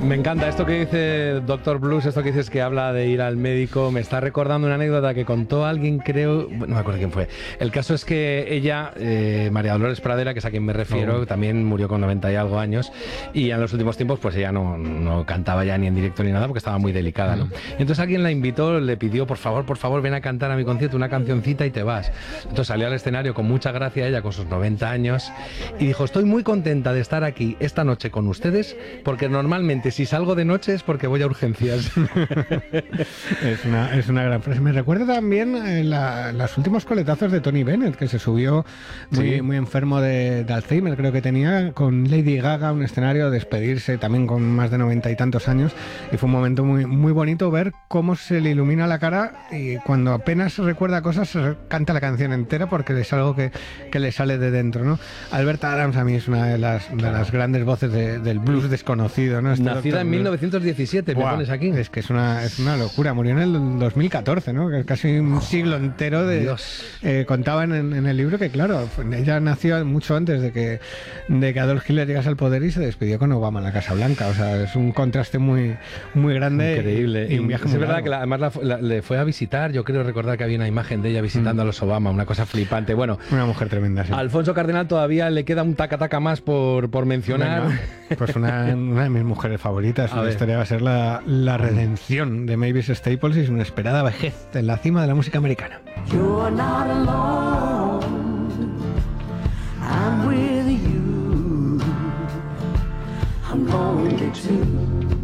Me encanta esto que dice Doctor Blues, esto que dices que habla de ir al médico. Me está recordando una anécdota que contó alguien, creo, no me acuerdo quién fue. El caso es que ella, María Dolores Pradera, que es a quien me refiero, también murió con 90 y algo años, y en los últimos tiempos pues ella no cantaba ya ni en directo ni nada porque estaba muy delicada, ¿no? Y entonces alguien la invitó, le pidió, por favor, ven a cantar a mi concierto una cancioncita y te vas. Entonces salió al escenario con mucha gracia ella, con sus 90 años, y dijo: estoy muy contenta de estar aquí esta noche con ustedes, porque normalmente si salgo de noche es porque voy a urgencias. Es una gran frase. Me recuerda también los últimos coletazos de Tony Bennett, que se subió muy enfermo de Alzheimer, creo que tenía, con Lady Gaga, un escenario, a despedirse también con más de 90 y tantos años, y fue un momento muy bonito ver cómo se le ilumina la cara y cuando apenas recuerda cosas canta la canción entera porque es algo que le sale de dentro, ¿no? Alberta Adams a mí es una de las grandes voces del blues desconocido, ¿no? Nacida en 1917, me pones aquí. Es que es una locura. Murió en el 2014, ¿no? Casi un siglo entero de... contaba en el libro que, claro, ella nació mucho antes de que Adolf Hitler llegase al poder y se despidió con Obama en la Casa Blanca. O sea, es un contraste muy grande. Increíble. Y un viaje es muy verdad largo. que además le fue a visitar. Yo creo recordar que había una imagen de ella visitando a los Obama, una cosa flipante. Bueno, una mujer tremenda, sí. A Alfonso Cardenal todavía le queda un taca-taca más por mencionar. Bueno, pues una de mis mujeres favoritas. La historia va a ser la redención de Mavis Staples y su inesperada vejez en la cima de la música americana. You're not alone, I'm with you, I'm lonely too.